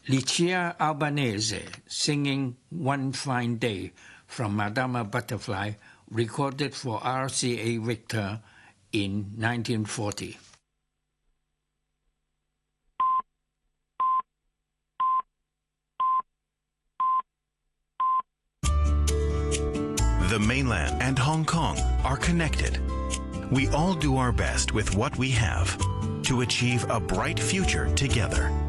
Lucia Albanese singing One Fine Day from Madama Butterfly, recorded for RCA Victor in 1940. The mainland and Hong Kong are connected. We all do our best with what we have to achieve a bright future together.